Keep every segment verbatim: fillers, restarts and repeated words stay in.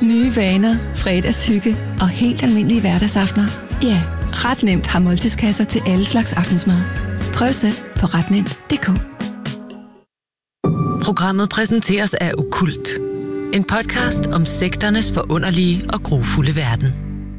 Nye vaner, fredagshygge og helt almindelige hverdagsaftener. Ja, ret nemt har måltidskasser til alle slags aftensmad. Prøv selv på ret nemt punktum d k. Programmet præsenteres af Okkult. En podcast om sekternes forunderlige og grufulde verden.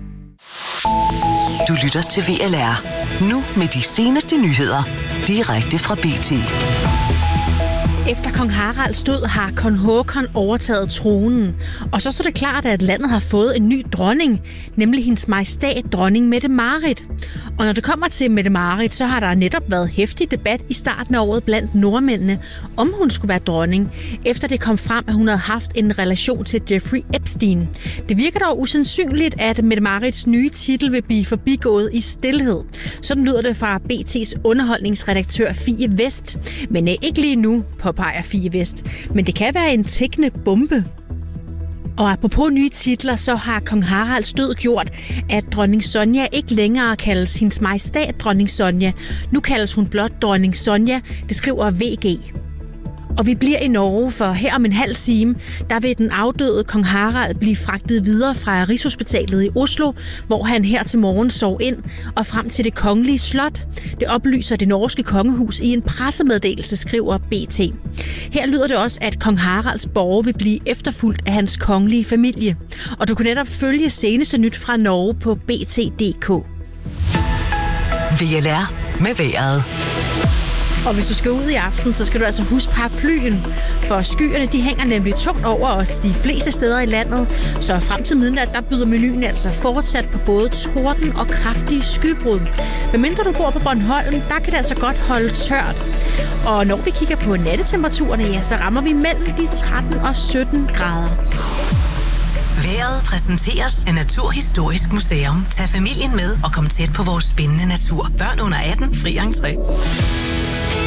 Du lytter til V L R. Nu med de seneste nyheder. Direkte fra B T. Efter kong Haralds død har kong Håkon overtaget tronen. Og så står det klart, at landet har fået en ny dronning, nemlig hendes majestæt dronning Mette-Marit. Og når det kommer til Mette-Marit, så har der netop været heftig debat i starten af året blandt nordmændene, om hun skulle være dronning, efter det kom frem, at hun havde haft en relation til Jeffrey Epstein. Det virker dog usandsynligt, at Mette-Marits nye titel vil blive forbigået i stilhed. Sådan lyder det fra B T's underholdningsredaktør Fie Vest. Men ikke lige nu, påpeger Fie Vest. Men det kan være en tikkende bombe. Og apropos nye titler, så har kong Haralds død gjort, at dronning Sonja ikke længere kaldes hendes majestæt dronning Sonja. Nu kaldes hun blot dronning Sonja. Det skriver V G. Og vi bliver i Norge, for her om en halv time, der vil den afdøde kong Harald blive fragtet videre fra Rigshospitalet i Oslo, hvor han her til morgen sov ind, og frem til det kongelige slot. Det oplyser det norske kongehus i en pressemeddelelse, skriver B T. Her lyder det også, at kong Haralds borge vil blive efterfulgt af hans kongelige familie. Og du kan netop følge seneste nyt fra Norge på B T punktum d k. V L R med vejret. Og hvis du skal ud i aften, så skal du altså huske paraplyen, for skyerne de hænger nemlig tungt over os de fleste steder i landet, så frem til midnat, der byder menuen altså fortsat på både torden og kraftige skybrud. Men mindre du bor på Bornholm, der kan det altså godt holde tørt. Og når vi kigger på nattetemperaturerne, ja, så rammer vi mellem de tretten og sytten grader. Vejret præsenteres af Naturhistorisk Museum. Tag familien med og kom tæt på vores spændende natur. Børn under atten, fri entré.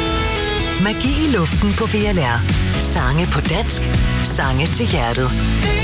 Magi i luften på V L R. Sange på dansk. Sange til hjertet.